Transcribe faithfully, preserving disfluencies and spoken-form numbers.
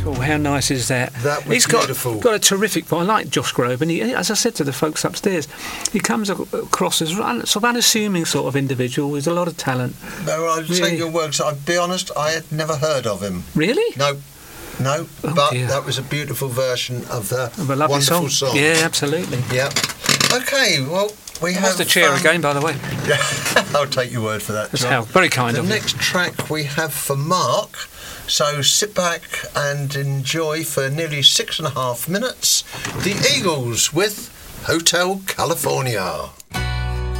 Oh, how nice is that? That was He's beautiful. got, got a terrific voice. I like Josh Groban. He, as I said to the folks upstairs, he comes across as a sort of unassuming sort of individual with a lot of talent. No, I'd Really? take your words. I'll be honest, I had never heard of him. Really? No, no, Oh, but dear. that was a beautiful version of the Of a lovely wonderful song. song. Yeah, absolutely. Yeah. Okay, well, we That's have... the chair um, again, by the way. Yeah, I'll take your word for that, That's John. how very kind The of you. next track we have for Mark, so sit back and enjoy for nearly six and a half minutes, the Eagles with Hotel California.